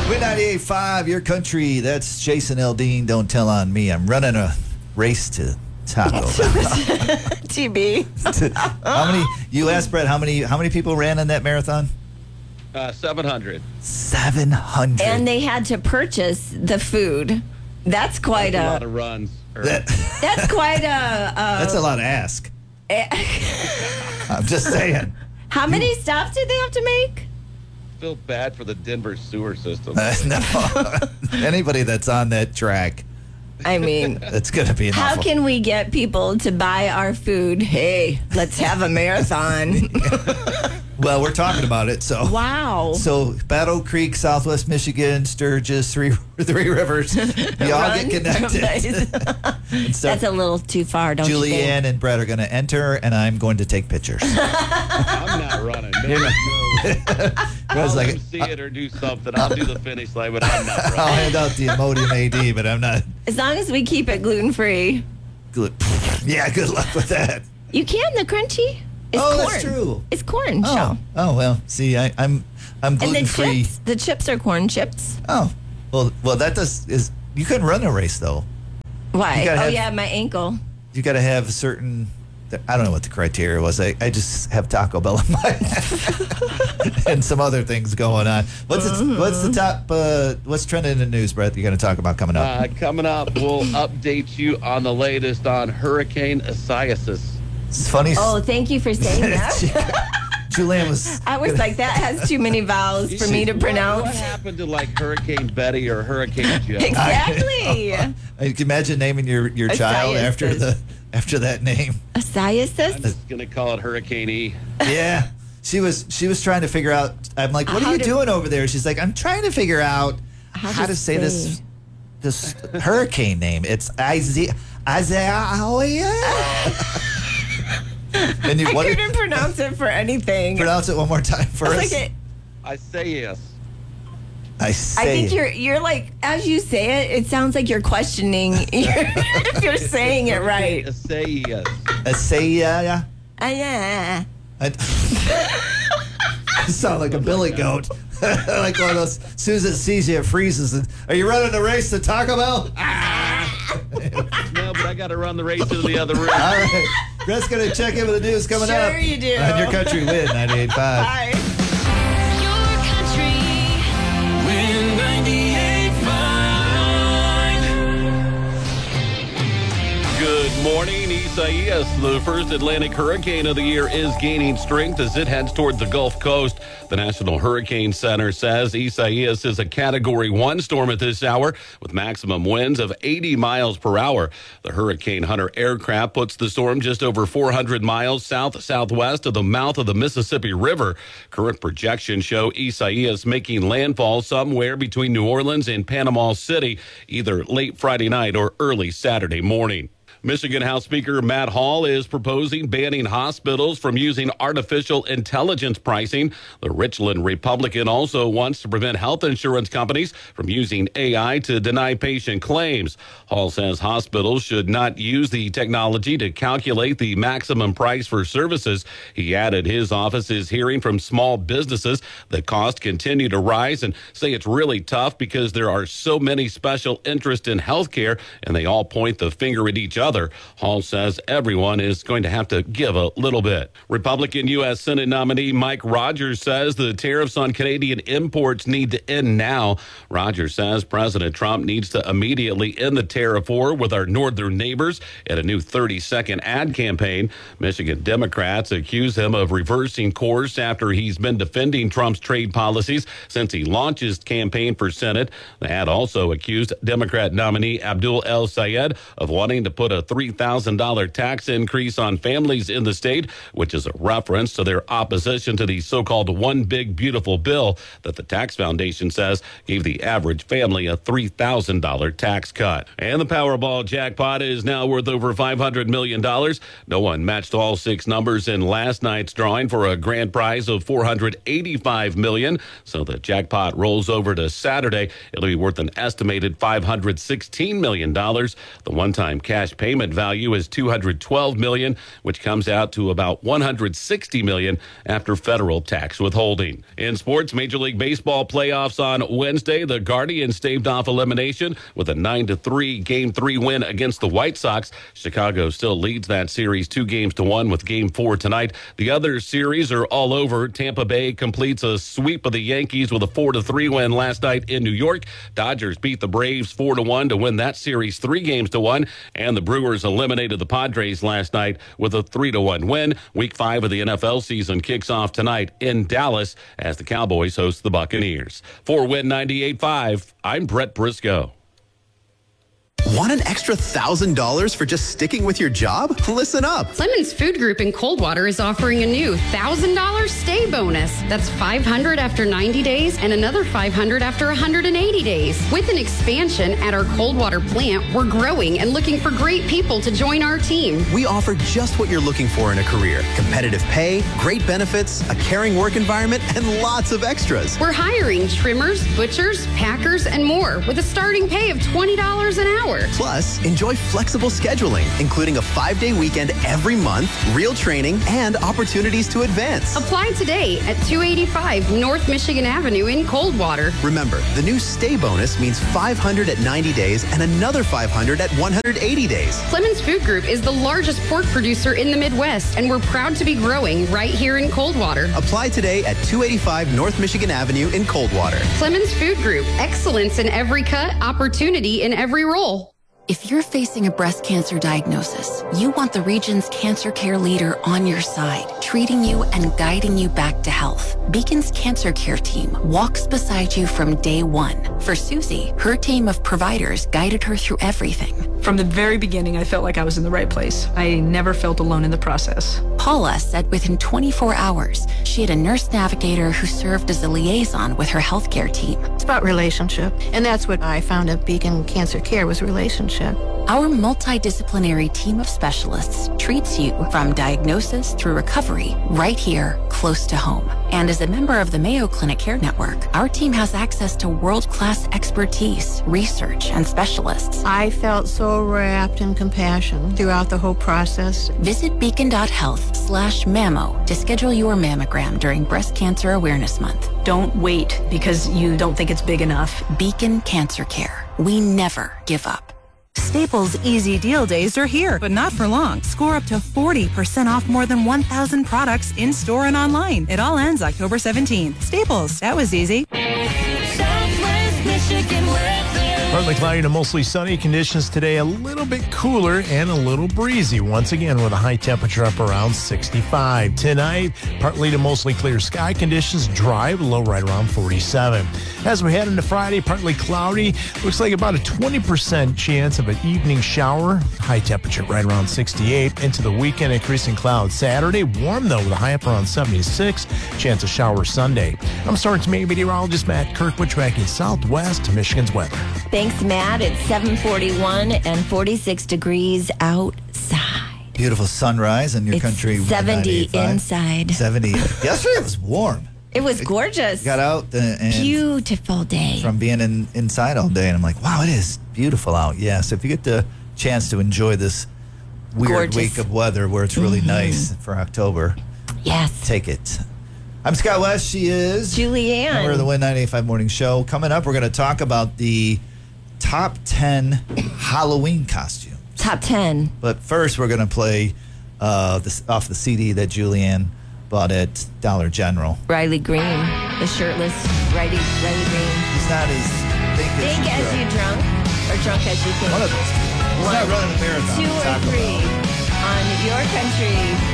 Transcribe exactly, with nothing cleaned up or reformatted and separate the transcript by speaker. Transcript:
Speaker 1: Win ninety-eight point five, your country. That's Jason Aldean. Don't tell on me. I'm running a race to Taco Bell.
Speaker 2: T B.
Speaker 1: How many? You asked Brett. How many? How many people ran in that marathon?
Speaker 3: Uh, seven hundred.
Speaker 1: Seven hundred.
Speaker 2: And they had to purchase the food. That's quite
Speaker 3: That's a
Speaker 2: a,
Speaker 3: lot of runs.
Speaker 1: That,
Speaker 2: that's quite a, a
Speaker 1: that's a lot to ask. I'm just saying.
Speaker 2: How many stops did they have to make?
Speaker 3: Feel bad for the Denver sewer system.
Speaker 1: Uh, no, anybody that's on that track,
Speaker 2: I mean,
Speaker 1: it's going to be an
Speaker 2: how
Speaker 1: awful.
Speaker 2: can we get people to buy our food? Hey, let's have a marathon.
Speaker 1: Well, we're talking about it. So
Speaker 2: Wow.
Speaker 1: So Battle Creek, Southwest Michigan, Sturgis, Three Three Rivers. We all
Speaker 2: Run
Speaker 1: get connected. And so
Speaker 2: That's a little too far, don't you think?
Speaker 1: Julianne and Brett are going to enter, and I'm going to take pictures.
Speaker 3: I'm not running. No,
Speaker 1: You're not-
Speaker 3: no.
Speaker 1: I was
Speaker 3: I'll
Speaker 1: like,
Speaker 3: see it or do something. I'll do the finish line, but I'm not
Speaker 1: I'll
Speaker 3: running.
Speaker 1: hand out the Imodium A D, but I'm not.
Speaker 2: As long as we keep it gluten-free.
Speaker 1: Good. Yeah, good luck with that.
Speaker 2: You can, the crunchy. It's
Speaker 1: Oh,
Speaker 2: corn.
Speaker 1: that's true.
Speaker 2: It's corn,
Speaker 1: Oh,
Speaker 2: Sean.
Speaker 1: oh well. See, I, I'm I'm
Speaker 2: And
Speaker 1: gluten
Speaker 2: the
Speaker 1: free.
Speaker 2: chips, the chips are corn chips.
Speaker 1: Oh, well, well, that does is you couldn't run a race though.
Speaker 2: Why?
Speaker 1: gotta
Speaker 2: Oh,
Speaker 1: have-
Speaker 2: yeah, my ankle.
Speaker 1: You got to have a certain. I don't know what the criteria was. I, I just have Taco Bell in my and some other things going on. What's it, what's the top? Uh, what's trending in the news, Brett? You're going to talk about coming up.
Speaker 3: Uh, coming up, we'll update you on the latest on Hurricane Isaias.
Speaker 1: It's funny.
Speaker 2: Oh, thank you for saying that.
Speaker 1: Julian was.
Speaker 2: I was like, that has too many vowels for me to
Speaker 3: What- What,
Speaker 2: pronounce.
Speaker 3: happened to like Hurricane Betty or Hurricane Joe?
Speaker 2: Exactly.
Speaker 1: I can imagine naming your, your child
Speaker 2: Isaias
Speaker 1: after
Speaker 2: is-
Speaker 1: the after that name.
Speaker 3: I'm
Speaker 2: Asiasis?
Speaker 3: just gonna call it Hurricane E.
Speaker 1: Yeah. She was she was trying to figure out. I'm like, what
Speaker 2: How
Speaker 1: are you
Speaker 2: to-
Speaker 1: doing over there? She's like, I'm trying to figure out
Speaker 2: How
Speaker 1: how,
Speaker 2: to
Speaker 1: to say, this
Speaker 2: say.
Speaker 1: this hurricane name. It's Isaiah. Isaiah. And you
Speaker 2: I
Speaker 1: what,
Speaker 2: couldn't pronounce it for anything.
Speaker 1: pronounce it one more time for
Speaker 2: I
Speaker 1: us.
Speaker 2: was like, it-
Speaker 3: I say yes.
Speaker 1: I say.
Speaker 2: I think you're you're like, as you say it, it sounds like you're questioning if you're saying it right.
Speaker 3: I say yes.
Speaker 1: Isaiah.
Speaker 2: Uh, yeah.
Speaker 1: I, you sound like a billy goat. Like one of those. As soon as it sees you, it freezes. And, are you running the race to Taco Bell?
Speaker 3: No, but I got to run the race to the other room.
Speaker 1: All right. Brett's going to check in with the news coming
Speaker 2: Sure
Speaker 1: up.
Speaker 2: you do.
Speaker 1: On Your Country Win ninety-eight point five.
Speaker 2: Bye.
Speaker 4: Your country. Win ninety-eight point five.
Speaker 3: Good morning, Isaias. The first Atlantic hurricane of the year is gaining strength as it heads toward the Gulf Coast. The National Hurricane Center says Isaias is a Category one storm at this hour with maximum winds of eighty miles per hour. The Hurricane Hunter aircraft puts the storm just over four hundred miles south-southwest of the mouth of the Mississippi River. Current projections show Isaias making landfall somewhere between New Orleans and Panama City, either late Friday night or early Saturday morning. Michigan House Speaker Matt Hall is proposing banning hospitals from using artificial intelligence pricing. The Richland Republican also wants to prevent health insurance companies from using A I to deny patient claims. Hall says hospitals should not use the technology to calculate the maximum price for services. He added his office is hearing from small businesses that costs continue to rise and say it's really tough because there are so many special interests in healthcare and they all point the finger at each other. Hall says everyone is going to have to give a little bit. Republican U S Senate nominee Mike Rogers says the tariffs on Canadian imports need to end now. Rogers says President Trump needs to immediately end the tariff war with our northern neighbors at a new thirty second ad campaign. Michigan Democrats accuse him of reversing course after he's been defending Trump's trade policies since he launched his campaign for Senate. The ad also accused Democrat nominee Abdul El Sayed of wanting to put a three thousand dollars tax increase on families in the state, which is a reference to their opposition to the so-called One Big Beautiful Bill that the Tax Foundation says gave the average family a three thousand dollars tax cut. And the Powerball jackpot is now worth over five hundred million dollars. No one matched all six numbers in last night's drawing for a grand prize of four hundred eighty-five million dollars. So the jackpot rolls over to Saturday. It'll be worth an estimated five hundred sixteen million dollars. The one-time cash payment payment value is two hundred twelve million dollars, which comes out to about one hundred sixty million dollars after federal tax withholding. In sports, Major League Baseball playoffs on Wednesday. The Guardians staved off elimination with a nine to three Game three win against the White Sox. Chicago still leads that series two games to one with Game four tonight. The other series are all over. Tampa Bay completes a sweep of the Yankees with a four to three win last night in New York. Dodgers beat the Braves four to one to win that series three games to one. And the Brewers eliminated the Padres last night with a three to one win. Week five of the N F L season kicks off tonight in Dallas as the Cowboys host the Buccaneers. For Win ninety-eight point five, I'm Brett Briscoe.
Speaker 5: Want an extra one thousand dollars for just sticking with your job? Listen up.
Speaker 6: Clemens Food Group in Coldwater is offering a new one thousand dollars stay bonus. That's five hundred dollars after ninety days and another five hundred dollars after one hundred eighty days. With an expansion at our Coldwater plant, we're growing and looking for great people to join our team.
Speaker 5: We offer just what you're looking for in a career. Competitive pay, great benefits, a caring work environment, and lots of extras.
Speaker 6: We're hiring trimmers, butchers, packers, and more with a starting pay of twenty dollars an hour.
Speaker 5: Plus, enjoy flexible scheduling, including a five-day weekend every month, real training, and opportunities to advance.
Speaker 6: Apply today at two eighty-five North Michigan Avenue in Coldwater.
Speaker 5: Remember, the new stay bonus means five hundred at ninety days and another five hundred at one hundred eighty days.
Speaker 6: Clemens Food Group is the largest pork producer in the Midwest, and we're proud to be growing right here in Coldwater.
Speaker 5: Apply today at two eighty-five North Michigan Avenue in Coldwater.
Speaker 6: Clemens Food Group, excellence in every cut, opportunity in every role.
Speaker 7: If you're facing a breast cancer diagnosis, you want the region's cancer care leader on your side, treating you and guiding you back to health. Beacon's Cancer Care team walks beside you from day one. For Susie, her team of providers guided her through everything.
Speaker 8: From the very beginning, I felt like I was in the right place. I never felt alone in the process.
Speaker 7: Paula said within twenty-four hours, she had a nurse navigator who served as a liaison with her healthcare team.
Speaker 9: It's about relationship, and that's what I found at Beacon Cancer Care was relationship.
Speaker 7: Our multidisciplinary team of specialists treats you from diagnosis through recovery right here, close to home. And as a member of the Mayo Clinic Care Network, our team has access to world-class expertise, research, and specialists.
Speaker 9: I felt so wrapped in compassion throughout the whole process.
Speaker 7: Visit beacon.health slash mammo to schedule your mammogram during Breast Cancer Awareness Month.
Speaker 8: Don't wait because you don't think it's big enough.
Speaker 7: Beacon Cancer Care. We never give up.
Speaker 10: Staples Easy Deal Days are here, but not for long. Score up to forty percent off more than one thousand products in-store and online. It all ends October seventeenth. Staples, that was easy.
Speaker 4: Southwest Michigan weather.
Speaker 11: Partly cloudy to mostly sunny conditions today. A little bit cooler and a little breezy. Once again, with a high temperature up around sixty-five. Tonight, partly to mostly clear sky conditions. Dry, low right around forty-seven. As we head into Friday, partly cloudy. Looks like about a twenty percent chance of an evening shower. High temperature right around sixty-eight. Into the weekend, increasing clouds. Saturday, warm though with a high up around seventy-six. Chance of shower Sunday. I'm Sergeant Meteorologist Matt Kirkwood tracking Southwest Michigan's weather.
Speaker 2: Thanks, Matt. It's seven forty-one and forty-six degrees outside.
Speaker 1: Beautiful sunrise in your
Speaker 2: It's
Speaker 1: country.
Speaker 2: seventy inside.
Speaker 1: seventy. Yesterday it was warm.
Speaker 2: It was gorgeous.
Speaker 1: Got out and, and
Speaker 2: Beautiful day.
Speaker 1: from being in, inside all day, and I'm like, wow, it is beautiful out. Yeah, so if you get the chance to enjoy this weird
Speaker 2: Gorgeous.
Speaker 1: week of weather where it's really
Speaker 2: Mhm.
Speaker 1: nice for October,
Speaker 2: Yes.
Speaker 1: take it. I'm Scott West. She is
Speaker 2: Julianne.
Speaker 1: And we're the Win ninety-eight point five Morning Show. Coming up, we're going to talk about the top ten Halloween costumes.
Speaker 2: Top ten.
Speaker 1: But first, we're going to play uh, this, off the C D that Julianne bought at Dollar General.
Speaker 2: Riley Green, the shirtless Riley, Riley Green.
Speaker 1: He's not as big,
Speaker 2: Big as
Speaker 1: you
Speaker 2: you drunk or drunk as you think.
Speaker 1: One of those two. He's
Speaker 2: One,
Speaker 1: not running a marathon.
Speaker 2: two, or
Speaker 1: Taco Bell.
Speaker 2: three on Your Country